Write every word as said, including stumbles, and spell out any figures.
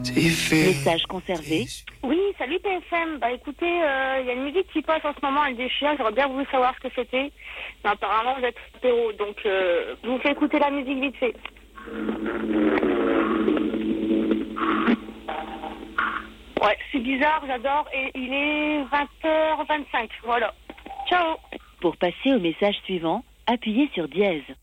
Message conservé. Oui, salut T F M. Bah écoutez, il euh, y a une musique qui passe en ce moment, elle déchire. J'aurais bien voulu savoir ce que c'était. Mais apparemment, vous êtes apéro, donc euh, je vous fais écouter la musique vite fait. Ouais, c'est bizarre, j'adore. Et il est vingt heures vingt-cinq. Voilà. Ciao. Pour passer au message suivant, appuyez sur dièse.